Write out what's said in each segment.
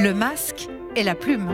Le masque et la plume.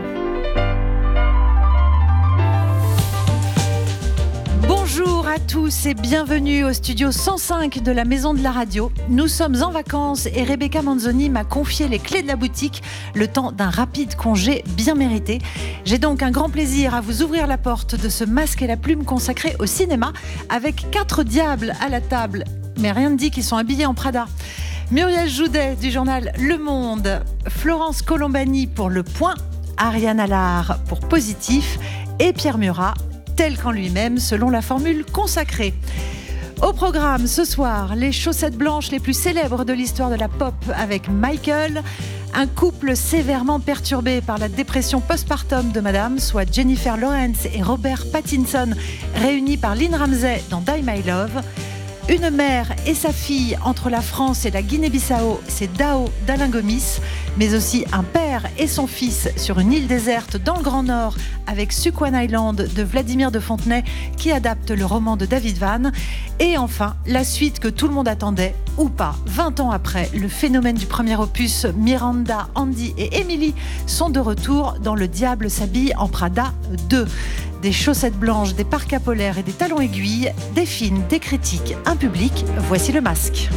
Bonjour à tous et bienvenue au studio 105 de la Maison de la Radio. Nous sommes en vacances et Rebecca Manzoni m'a confié les clés de la boutique, le temps d'un rapide congé bien mérité. J'ai donc un grand plaisir à vous ouvrir la porte de ce masque et la plume consacré au cinéma avec 4 diables à la table, mais rien ne dit qu'ils sont habillés en Prada. Muriel Joudet du journal Le Monde, Florence Colombani pour Le Point, Ariane Allard pour Positif et Pierre Murat tel qu'en lui-même, selon la formule consacrée. Au programme, ce soir, les chaussettes blanches les plus célèbres de l'histoire de la pop avec Michael, un couple sévèrement perturbé par la dépression postpartum de Madame, soit Jennifer Lawrence et Robert Pattinson, réunis par Lynn Ramsay dans Die My Love. Une mère et sa fille entre la France et la Guinée-Bissau, c'est Dao d'Alain Gomis, mais aussi un père et son fils sur une île déserte dans le Grand Nord avec Sukwan Island de Vladimir de Fontenay qui adapte le roman de David Vann. Et enfin, la suite que tout le monde attendait, ou pas, 20 ans après, le phénomène du premier opus, Miranda, Andy et Emily sont de retour dans Le Diable s'habille en Prada 2. Des chaussettes blanches, des parkas polaires et des talons aiguilles, des films, des critiques, un public, voici le masque.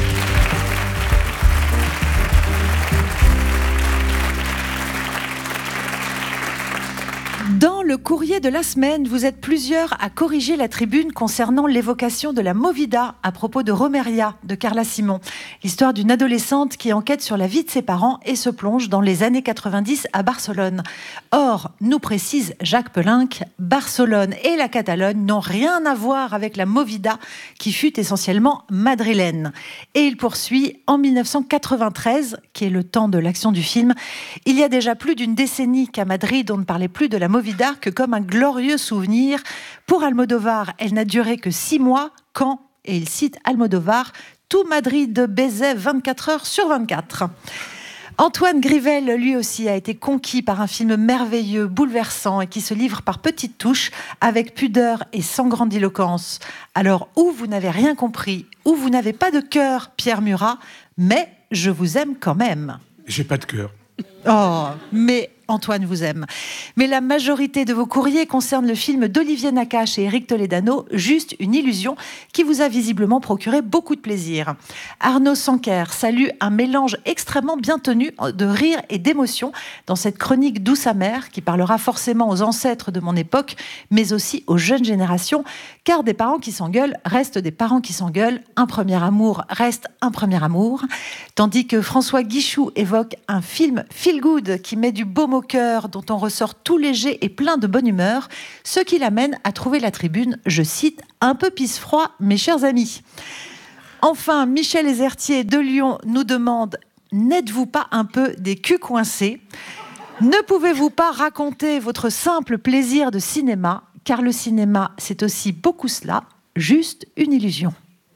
Dans le courrier de la semaine, vous êtes plusieurs à corriger la tribune concernant l'évocation de la Movida à propos de Romeria de Carla Simon. L'histoire d'une adolescente qui enquête sur la vie de ses parents et se plonge dans les années 90 à Barcelone. Or, nous précise Jacques Pelinck, Barcelone et la Catalogne n'ont rien à voir avec la Movida qui fut essentiellement madrilène. Et il poursuit, en 1993, qui est le temps de l'action du film, il y a déjà plus d'une décennie qu'à Madrid on ne parlait plus de la Movida que comme un glorieux souvenir. Pour Almodovar, elle n'a duré que 6 mois quand, et il cite Almodovar, tout Madrid baisait 24 heures sur 24. Antoine Grivel, lui aussi, a été conquis par un film merveilleux, bouleversant et qui se livre par petites touches, avec pudeur et sans grandiloquence. Alors, ou vous n'avez rien compris, ou vous n'avez pas de cœur, Pierre Murat, mais je vous aime quand même. J'ai pas de cœur. Oh, mais Antoine vous aime. Mais la majorité de vos courriers concernent le film d'Olivier Nakache et Éric Toledano, Juste une illusion, qui vous a visiblement procuré beaucoup de plaisir. Arnaud Sanquer salue un mélange extrêmement bien tenu de rire et d'émotion dans cette chronique douce amère qui parlera forcément aux ancêtres de mon époque, mais aussi aux jeunes générations, car des parents qui s'engueulent restent des parents qui s'engueulent, un premier amour reste un premier amour, tandis que François Guichou évoque un film feel good qui met du baume au cœur, dont on ressort tout léger et plein de bonne humeur, ce qui l'amène à trouver la tribune, je cite, un peu pisse-froid, mes chers amis. Enfin, Michel Ezertier de Lyon nous demande, n'êtes-vous pas un peu des culs coincés ? Ne pouvez-vous pas raconter votre simple plaisir de cinéma, car le cinéma, c'est aussi beaucoup cela, juste une illusion.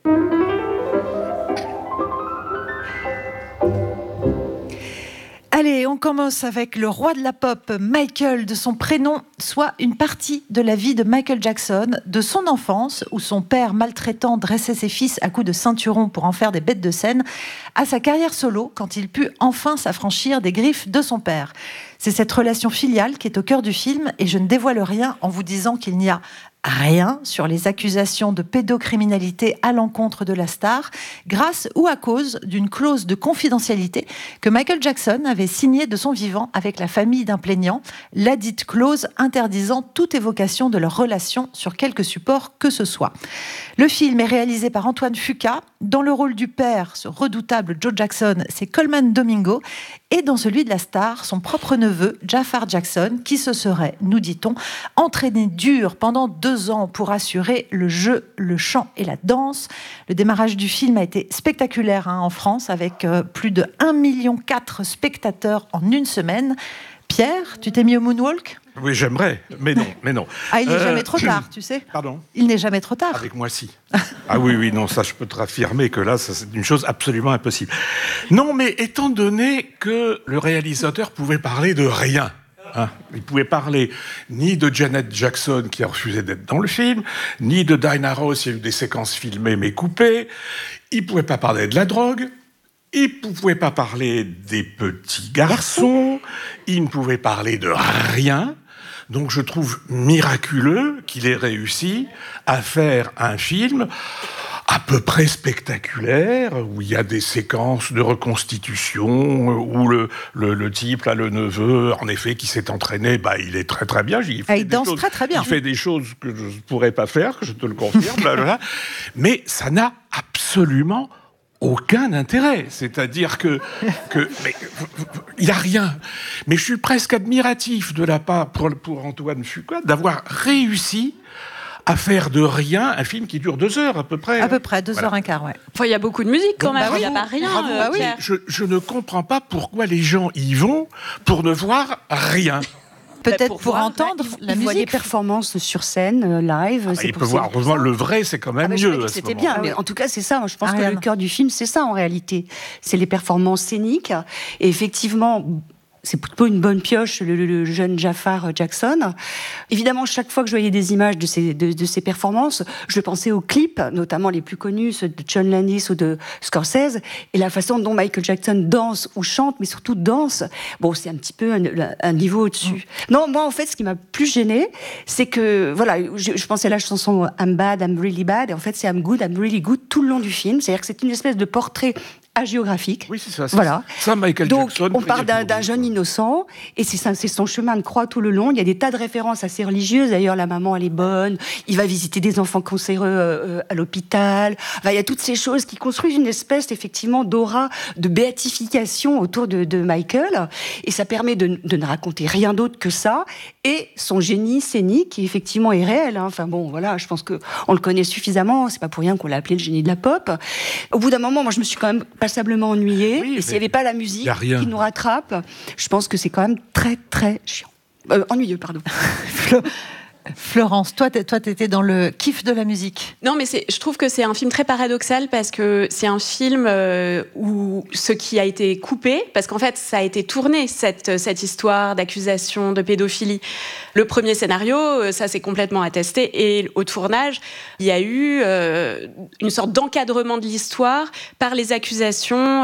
Allez, on commence avec le roi de la pop, Michael, de son prénom, soit une partie de la vie de Michael Jackson, de son enfance, où son père maltraitant dressait ses fils à coups de ceinturon pour en faire des bêtes de scène, à sa carrière solo, quand il put enfin s'affranchir des griffes de son père. C'est cette relation filiale qui est au cœur du film, et je ne dévoile rien en vous disant qu'il n'y a rien sur les accusations de pédocriminalité à l'encontre de la star, grâce ou à cause d'une clause de confidentialité que Michael Jackson avait signée de son vivant avec la famille d'un plaignant, ladite clause interdisant toute évocation de leur relation sur quelque support que ce soit. Le film est réalisé par Antoine Fuqua. Dans le rôle du père, ce redoutable Joe Jackson, c'est Coleman Domingo, et dans celui de la star, son propre neveu, Jafar Jackson, qui se serait, nous dit-on, entraîné dur pendant 2 ans pour assurer le jeu, le chant et la danse. Le démarrage du film a été spectaculaire en France, avec plus de 1,4 million de spectateurs en une semaine. Pierre, tu t'es mis au moonwalk ? Oui, j'aimerais, mais non. Ah, il n'est jamais trop tard, tu sais. Pardon ? Il n'est jamais trop tard. Avec moi, si. Ah oui, non, ça, je peux te raffirmer que là, ça, c'est une chose absolument impossible. Non, mais étant donné que le réalisateur pouvait parler de rien, il pouvait parler ni de Janet Jackson, qui a refusé d'être dans le film, ni de Diana Ross, il y a eu des séquences filmées mais coupées, il pouvait pas parler de la drogue, Il ne pouvait pas parler des petits garçons, il ne pouvait parler de rien. Donc je trouve miraculeux qu'il ait réussi à faire un film à peu près spectaculaire, où il y a des séquences de reconstitution, où le type, là, le neveu, en effet, qui s'est entraîné, il est très très bien. Il danse très très bien. Il fait des choses que je ne pourrais pas faire, que je te le confirme, mais ça n'a absolument aucun intérêt. C'est-à-dire que il n'y a rien. Mais je suis presque admiratif de la part, pour Antoine Fuqua, d'avoir réussi à faire de rien un film qui dure 2 heures à peu près. À peu près, 2h15, ouais. Enfin, il y a beaucoup de musique quand même, il n'y a pas rien. Pierre. Je ne comprends pas pourquoi les gens y vont pour ne voir rien. Peut-être pour entendre la musique. Les performances sur scène, live. Il peut voir, heureusement, le vrai, c'est quand même mieux. C'était bien, mais en tout cas, c'est ça. Moi, je pense que le cœur du film, c'est ça en réalité. C'est les performances scéniques. Et effectivement, c'est plutôt une bonne pioche, le jeune Jafar Jackson. Évidemment, chaque fois que je voyais des images de ces performances, je pensais aux clips, notamment les plus connus, ceux de John Landis ou de Scorsese, et la façon dont Michael Jackson danse ou chante, mais surtout danse. Bon, c'est un petit peu un niveau au-dessus. Non, moi, en fait, ce qui m'a plus gênée, c'est que, voilà, je pensais à la chanson I'm bad, I'm really bad, et en fait, c'est I'm good, I'm really good tout le long du film. C'est-à-dire que c'est une espèce de portrait agéographique. Oui, c'est ça. Voilà. Ça, Michael Donc, Jackson. on part d'un jeune innocent, et c'est son chemin de croix tout le long. Il y a des tas de références assez religieuses. D'ailleurs, la maman, elle est bonne. Il va visiter des enfants cancéreux à l'hôpital. Enfin, il y a toutes ces choses qui construisent une espèce, effectivement, d'aura, de béatification autour de Michael. Et ça permet de ne raconter rien d'autre que ça. Et son génie scénique, qui effectivement est réel. Enfin bon, voilà, je pense qu'on le connaît suffisamment. C'est pas pour rien qu'on l'a appelé le génie de la pop. Au bout d'un moment, moi, je me suis quand même passablement ennuyée. Et s'il n'y avait pas la musique qui nous rattrape, je pense que c'est quand même très, très chiant. Ennuyeux, pardon. Florence, toi, t'étais dans le kiff de la musique. Non, mais je trouve que c'est un film très paradoxal parce que c'est un film où ce qui a été coupé, parce qu'en fait, ça a été tourné, cette histoire d'accusation de pédophilie. Le premier scénario, ça s'est complètement attesté, et au tournage, il y a eu une sorte d'encadrement de l'histoire par les accusations